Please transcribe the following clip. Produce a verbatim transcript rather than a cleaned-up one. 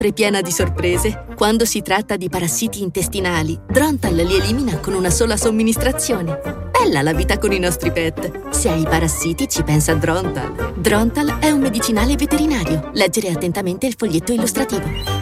sempre piena di sorprese. Quando si tratta di parassiti intestinali, Drontal li elimina con una sola somministrazione. Bella la vita con i nostri pet. Se hai parassiti ci pensa Drontal. Drontal è un medicinale veterinario. Leggere attentamente il foglietto illustrativo.